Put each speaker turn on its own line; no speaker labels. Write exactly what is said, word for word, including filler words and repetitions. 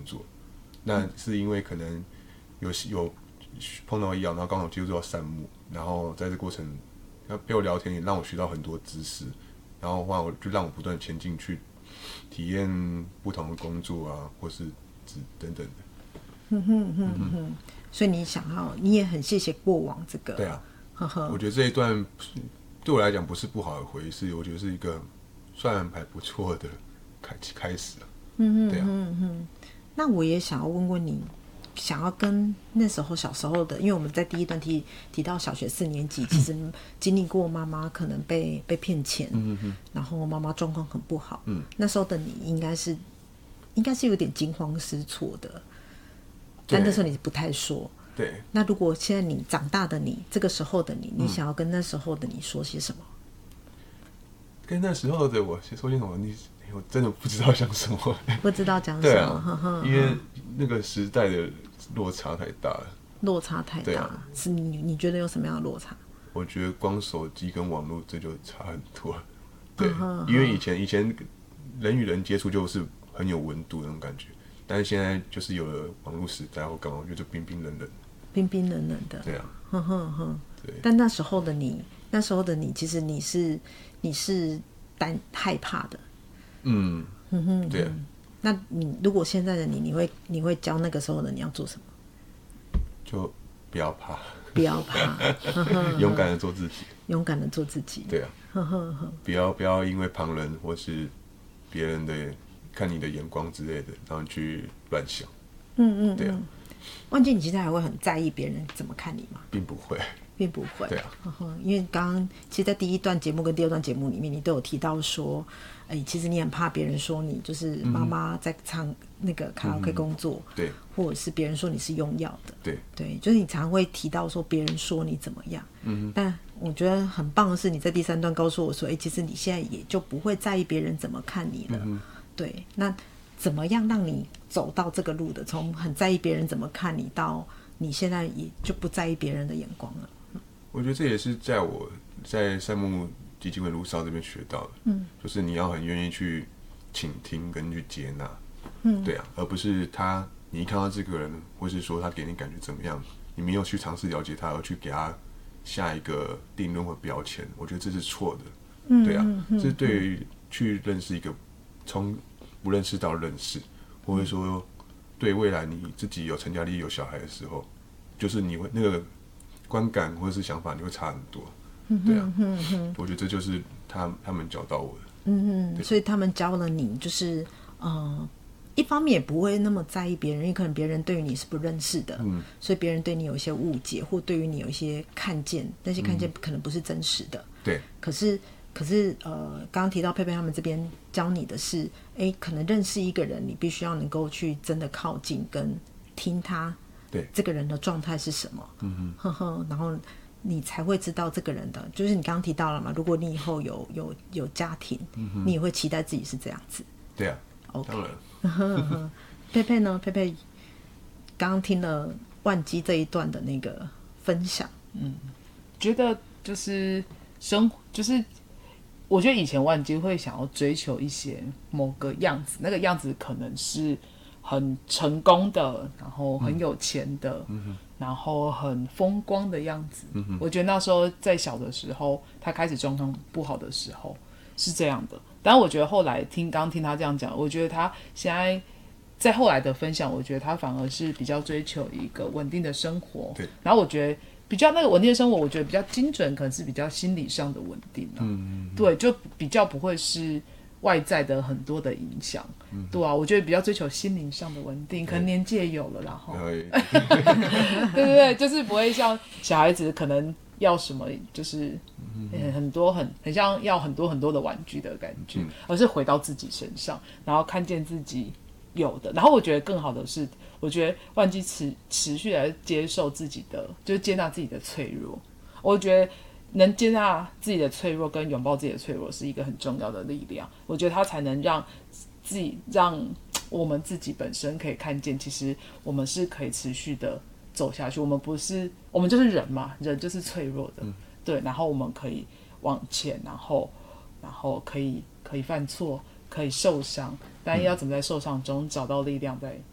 作。那是因为可能有有碰到医疗，然后刚好接触到善牧，然后在这过程，他陪我聊天，也让我学到很多知识，然后话我就让我不断前进去体验不同的工作啊，或是等等的。
嗯哼哼哼哼，所以你想要，你也很谢谢过往这个。
对啊，
呵呵，
我觉得这一段对我来讲不是不好的回忆，是我觉得是一个算还不错的开开始啊。
嗯哼
对啊，
嗯哼。那我也想要问问你，想要跟那时候小时候的，因为我们在第一段提提到小学四年级，其实经历过妈妈可能被被骗钱，嗯哼，然后妈妈状况很不好，嗯，那时候的你应该是应该是有点惊慌失措的。但那时候你不太说，
对。
那如果现在你长大的你，这个时候的你，你想要跟那时候的你说些什么？
跟那时候的我说些什么？你我真的不知道讲什么，
不知道讲什么。
对啊，
呵呵呵，
因为那个时代的落差太大了。
落差太大，
啊、
是你你觉得有什么样的落差？
我觉得光手机跟网络这就差很多。对，
呵呵呵，
因为以前以前人与人接触就是很有温度那种感觉。但是现在就是有了网络时代，我感觉我觉得就冰冰冷冷，
冰冰冷冷的。
对啊，
哼哼哼。
对。
但那时候的你，那时候的你，其实你是你是担害怕的。
嗯，
哼哼哼，
对啊。
那你如果现在的你，你会你会教那个时候的你要做什么？
就不要怕，
不要怕，
勇敢的做自己，
勇敢的做自己。
对啊，
呵呵呵，
不要不要因为旁人或是别人的看你的眼光之类的，然后去乱想。
嗯嗯，
对啊。
万金，你其实还会很在意别人怎么看你吗？
并不会，
并不会。
对啊，
呵呵，因为刚刚其实，在第一段节目跟第二段节目里面，你都有提到说，哎，其实你很怕别人说你就是妈妈在唱那个卡拉 OK 工作，
嗯、对，
或者是别人说你是用药的，
对
对，就是你常会提到说别人说你怎么样，嗯，但我觉得很棒的是你在第三段告诉我说，哎，其实你现在也就不会在意别人怎么看你了，嗯、对，那怎么样让你走到这个路的？从很在意别人怎么看你，到你现在也就不在意别人的眼光了。
我觉得这也是在我在善牧基金会卢少这边学到的，嗯，就是你要很愿意去倾听跟去接纳，嗯，对啊，而不是他你一看到这个人，或是说他给你感觉怎么样，你没有去尝试了解他，而去给他下一个定论或标签，我觉得这是错的，嗯，对啊，这是对于去认识一个从不认识到认识，或者说对未来你自己有成家立业有小孩的时候，就是你会那个观感或者是想法你会差很多，对啊，嗯、哼哼我觉得这就是他他们教导我的，
嗯嗯，所以他们教了你，就是呃，一方面也不会那么在意别人，因为可能别人对于你是不认识的，嗯，所以别人对你有一些误解，或对于你有一些看见，那些看见可能不是真实的，
嗯、对，
可是。可是，呃，刚刚提到佩佩他们这边教你的是，哎，可能认识一个人，你必须要能够去真的靠近，跟听他，
对
这个人的状态是什么，嗯哼，呵呵，然后你才会知道这个人的，就是你刚刚提到了嘛，如果你以后有有有家庭，嗯、你也会期待自己是这样子，
对啊
，OK，
当然，
佩佩呢？佩佩刚刚听了万基这一段的那个分享，
嗯，觉得就是生就是。我觉得以前万基会想要追求一些某个样子，那个样子可能是很成功的，然后很有钱的，嗯、然后很风光的样子。嗯、我觉得那时候在小的时候，他开始状况不好的时候是这样的。但我觉得后来听刚听他这样讲，我觉得他现在在后来的分享，我觉得他反而是比较追求一个稳定的生活。
对，
然后我觉得。比较那个稳定的生活，我觉得比较精准，可能是比较心理上的稳定、啊、嗯, 嗯，对，就比较不会是外在的很多的影响、嗯，对啊，我觉得比较追求心灵上的稳定，可能年纪也有了，然后，对对对，就是不会像小孩子可能要什么，就是很多很很像要很多很多的玩具的感觉，嗯、而是回到自己身上，然后看见自己有的，然后我觉得更好的是。我觉得万基持持续来接受自己的，就是接纳自己的脆弱。我觉得能接纳自己的脆弱跟拥抱自己的脆弱是一个很重要的力量。我觉得它才能让自己让我们自己本身可以看见，其实我们是可以持续的走下去。我们不是，我们就是人嘛，人就是脆弱的，嗯、对。然后我们可以往前，然后然后可以可以犯错，可以受伤，但要怎么在受伤中找到力量再